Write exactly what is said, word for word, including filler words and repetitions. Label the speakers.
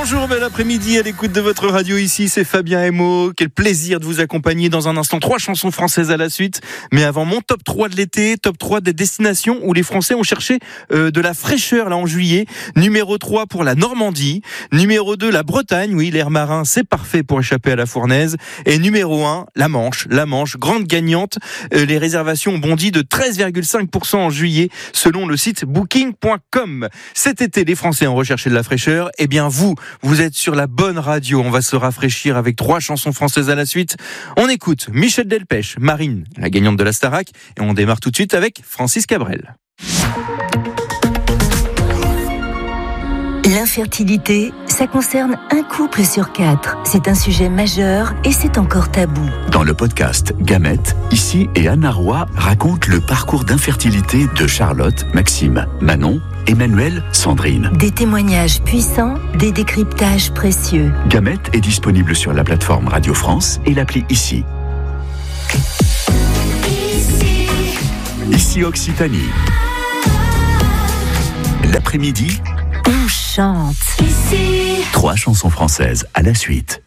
Speaker 1: Bonjour, bel après-midi à l'écoute de votre radio. Ici, c'est Fabien Emo. Quel plaisir de vous accompagner dans un instant. Trois chansons françaises à la suite. Mais avant, mon top trois de l'été, top trois des destinations où les Français ont cherché euh, de la fraîcheur là en juillet. Numéro trois pour la Normandie. Numéro deux, la Bretagne. Oui, l'air marin, c'est parfait pour échapper à la fournaise. Et numéro un, la Manche. La Manche, grande gagnante. Euh, les réservations ont bondi de treize virgule cinq pour cent en juillet, selon le site booking point com. Cet été, les Français ont recherché de la fraîcheur. Eh bien, vous, vous êtes sur la bonne radio. On va se rafraîchir avec trois chansons françaises à la suite. On écoute Michel Delpech, Marine, la gagnante de la Starac, et on démarre tout de suite avec Francis Cabrel.
Speaker 2: L'infertilité, ça concerne un couple sur quatre. C'est un sujet majeur et c'est encore tabou.
Speaker 3: Dans le podcast Gamètes, Ici et Anna Roy racontent le parcours d'infertilité de Charlotte, Maxime, Manon, Emmanuel, Sandrine.
Speaker 2: Des témoignages puissants, des décryptages précieux.
Speaker 3: Gamètes est disponible sur la plateforme Radio France et l'appli Ici. Ici, Ici Occitanie. L'après-midi,
Speaker 2: on chante.
Speaker 3: Ici. Trois chansons françaises à la suite.